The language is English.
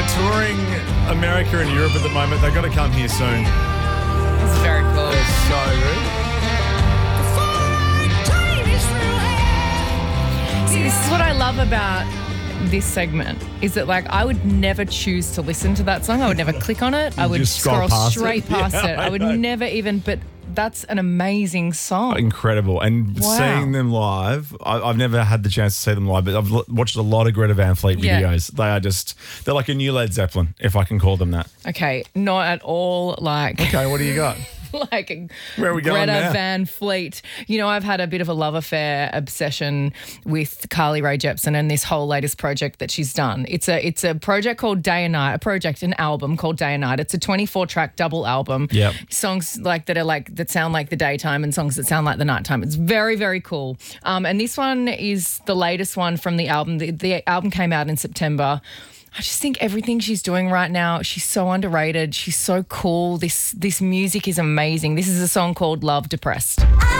They're touring America and Europe at the moment. They've got to come here soon. That's very cool. It's so good. See, this is what I love about this segment is that, like, I would never choose to listen to that song. I would never click on it. I would just scroll past straight it. past Yeah, it. I would know. never even, but that's an amazing song. Incredible. And Wow. seeing them live, I've never had the chance to see them live, but I've watched a lot of Greta Van Fleet Yeah. videos. They're like a new Led Zeppelin, if I can call them that. Okay, not at all like... Okay, what do you got? like Where are we going Greta now? Van Fleet. You know, I've had a bit of a love affair obsession with Carly Rae Jepsen and this whole latest project that she's done. It's a project called Day and Night, an album called Day and Night. It's a 24-track double album. Yep. Songs that sound like the daytime and songs that sound like the nighttime. It's very, very cool. And this one is the latest one from the album. The album came out in September. I just think everything she's doing right now, she's so underrated. She's so cool. This music is amazing. This is a song called Love Depressed.